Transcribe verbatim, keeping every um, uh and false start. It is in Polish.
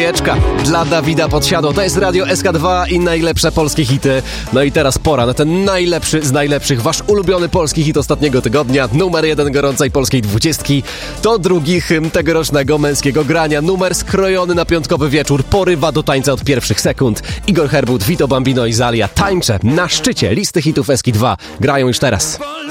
Dwójeczka dla Dawida Podsiadło. To jest Radio S K dwa i najlepsze polskie hity. No i teraz pora na ten najlepszy z najlepszych. Wasz ulubiony polski hit ostatniego tygodnia. Numer jeden gorącej polskiej dwudziestki. To drugi hymn tegorocznego męskiego grania. Numer skrojony na piątkowy wieczór. Porywa do tańca od pierwszych sekund. Igor Herbut, Vito Bambino i Zalia. Tańczę na szczycie listy hitów S K dwa. Grają już teraz.